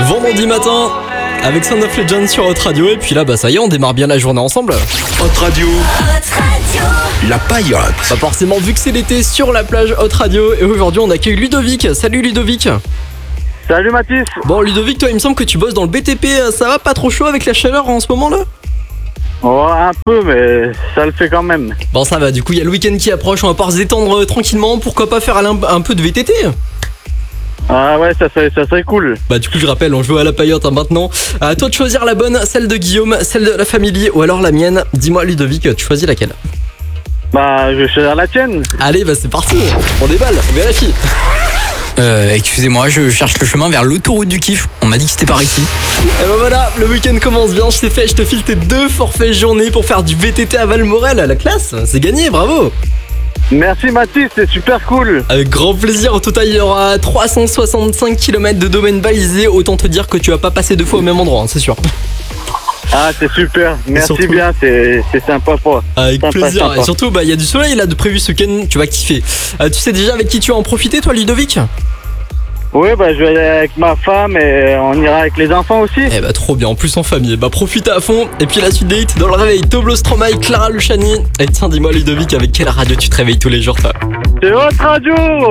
vendredi matin avec Sound of Legends sur Hot Radio. Et puis là, ça y est, on démarre bien la journée ensemble. Hot Radio. La paillote. Forcément, vu que c'est l'été sur la plage Hot Radio. Et aujourd'hui, on accueille Ludovic. Salut Ludovic. Salut Mathis. Bon Ludovic, toi il me semble que tu bosses dans le BTP. Ça va, pas trop chaud avec la chaleur en ce moment là? Oh, un peu, mais ça le fait quand même. Bon, ça va, du coup il y a le week-end qui approche. On va pouvoir se détendre tranquillement. Pourquoi pas faire un peu de VTT? Ah ouais, ça serait cool. Du coup je rappelle, on joue à la paillote maintenant. À toi de choisir la bonne, celle de Guillaume, celle de la famille ou alors la mienne. Dis-moi Ludovic, tu choisis laquelle? Je vais choisir la tienne. Allez, c'est parti. On déballe, on vérifie. Excusez-moi, je cherche le chemin vers l'autoroute du kiff. On m'a dit que c'était par ici. Et voilà, le week-end commence bien. Je te file tes 2 forfaits journée pour faire du VTT à Valmorel. La classe, c'est gagné, bravo. Merci Mathis, c'est super cool. Avec grand plaisir. Au total, il y aura 365 km de domaine balisé. Autant te dire que tu vas pas passer 2 fois au même endroit, c'est sûr. Ah, c'est super, merci surtout, bien, c'est sympa quoi. Avec sympa, plaisir. sympa. Et surtout, il y a du soleil là de prévu ce week-end, tu vas kiffer. Tu sais déjà avec qui tu vas en profiter, toi, Ludovic? Oui, je vais aller avec ma femme et on ira avec les enfants aussi. Trop bien, en plus en famille. Profite à fond. Et puis la suite des hits dans le réveil, Toblo Stromae, Clara Luciani. Et tiens, dis-moi Ludovic, avec quelle radio tu te réveilles tous les jours, toi? C'est Hot Radio.